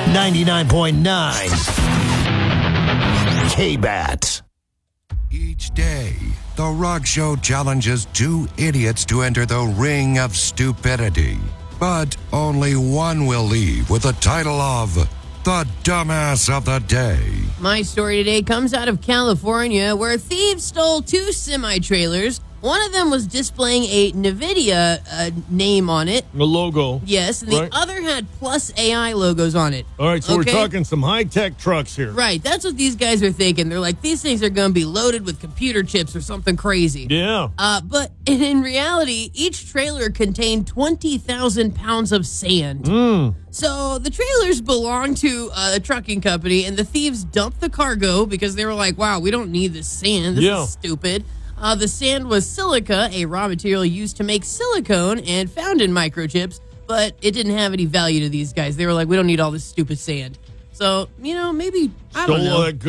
99.9 K-Bat. Each day, The Rock Show challenges two idiots to enter the ring of stupidity. But only one will leave with the title of the Dumbass of the Day. My story today comes out of California, where thieves stole two semi-trailers. One of them was displaying a NVIDIA name on it. The logo. Yes, and the other had Plus AI logos on it. All right, so we're talking some high-tech trucks here. Right, that's what these guys are thinking. They're like, these things are going to be loaded with computer chips or something crazy. Yeah. But in reality, each trailer contained 20,000 pounds of sand. So the trailers belong to a trucking company, and the thieves dumped the cargo because they were like, wow, we don't need this sand. This is stupid. The sand was silica, a raw material used to make silicone and found in microchips, but it didn't have any value to these guys. They were like, we don't need all this stupid sand. So, maybe, I don't know.